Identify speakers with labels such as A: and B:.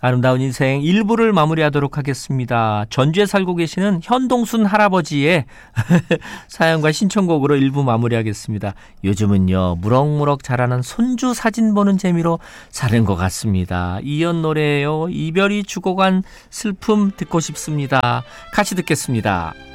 A: 아름다운 인생 1부를 마무리하도록 하겠습니다. 전주에 살고 계시는 현동순 할아버지의 사연과 신청곡으로 1부 마무리하겠습니다. 요즘은요, 무럭무럭 자라는 손주 사진 보는 재미로 사는 것 같습니다. 이연 노래예요. 이별이 주고 간 슬픔 듣고 싶습니다. 같이 듣겠습니다.